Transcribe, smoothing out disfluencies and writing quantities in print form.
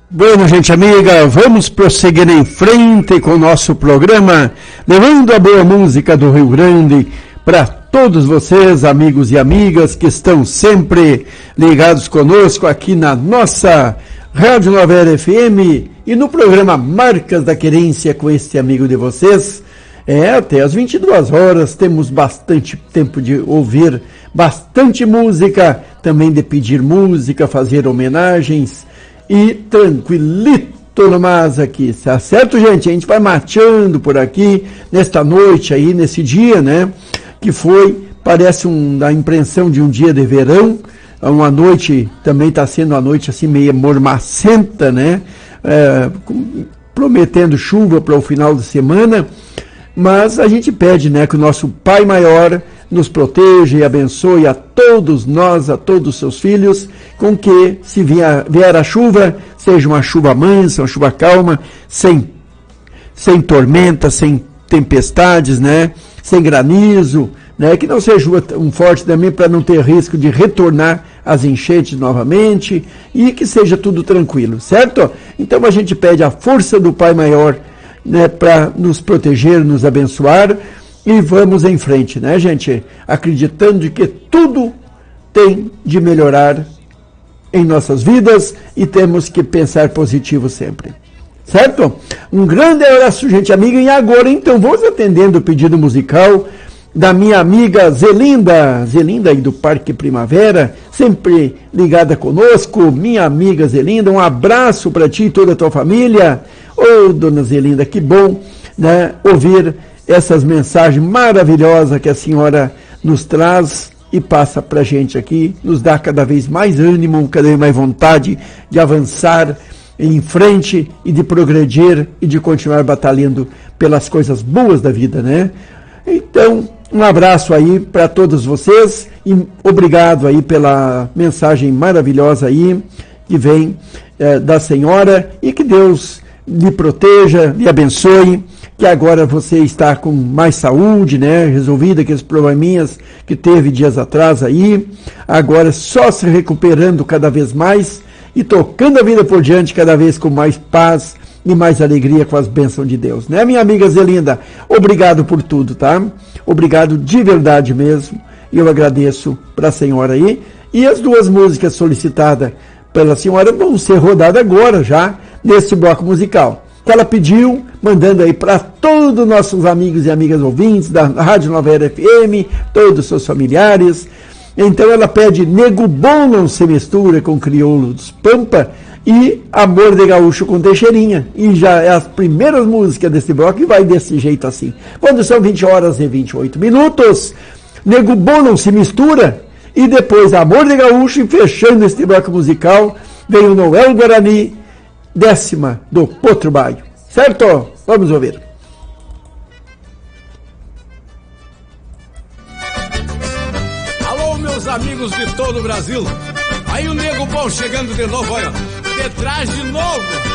Bueno, gente amiga, vamos prosseguir em frente com o nosso programa, levando a boa música do Rio Grande para todos vocês, amigos e amigas, que estão sempre ligados conosco aqui na nossa Rádio Nova Era FM e no programa Marcas da Querência com este amigo de vocês. Até às 22 horas temos bastante tempo de ouvir bastante música, também de pedir música, fazer homenagens e tranquilito nomás aqui, tá certo, gente? A gente vai marchando por aqui nesta noite aí, nesse dia, né? Que foi, parece a impressão de um dia de verão, uma noite, também está sendo uma noite assim meio mormacenta, né? Prometendo chuva para o final de semana, mas a gente pede, né, que o nosso Pai Maior nos proteja e abençoe a todos nós, a todos os seus filhos, com que, se vier a chuva, seja uma chuva mansa, uma chuva calma, sem tormenta, sem tempestades, né, sem granizo, né, que não seja um forte também para não ter risco de retornar as enchentes novamente e que seja tudo tranquilo, certo? Então a gente pede a força do Pai Maior, né, para nos proteger, nos abençoar e vamos em frente, né, gente? Acreditando de que tudo tem de melhorar em nossas vidas e temos que pensar positivo sempre, certo? Um grande abraço, gente amiga, e agora então vamos atendendo o pedido musical da minha amiga Zelinda aí do Parque Primavera, sempre ligada conosco, minha amiga Zelinda, um abraço para ti e toda a tua família. Ô, dona Zelinda, que bom, né, ouvir essas mensagens maravilhosas que a senhora nos traz e passa pra gente aqui, nos dá cada vez mais ânimo, cada vez mais vontade de avançar em frente e de progredir e de continuar batalhando pelas coisas boas da vida, né? Então, um abraço aí para todos vocês e obrigado aí pela mensagem maravilhosa aí que vem da senhora e que Deus lhe proteja, lhe abençoe, que agora você está com mais saúde, né, resolvido aqueles probleminhas que teve dias atrás aí, agora só se recuperando cada vez mais e tocando a vida por diante cada vez com mais paz e mais alegria com as bênçãos de Deus, né, minha amiga Zelinda? Obrigado por tudo, tá? Obrigado de verdade mesmo, e eu agradeço para a senhora aí, e as duas músicas solicitadas pela senhora vão ser rodadas agora já, nesse bloco musical, que ela pediu, mandando aí para todos os nossos amigos e amigas ouvintes da Rádio Nova Era FM, todos os seus familiares. Então ela pede Nego Bom Não Se Mistura com Crioulo dos Pampa e Amor de Gaúcho com Teixeirinha. E já é as primeiras músicas desse bloco e vai desse jeito assim. Quando são 20 horas e 28 minutos, Nego Bom Não Se Mistura e depois Amor de Gaúcho, e fechando este bloco musical, vem o Noel Guarani, 10ª do Potro Baio, certo? Vamos ouvir. Alô, meus amigos de todo o Brasil, aí o Nego Bom chegando de novo, olha, de trás de novo.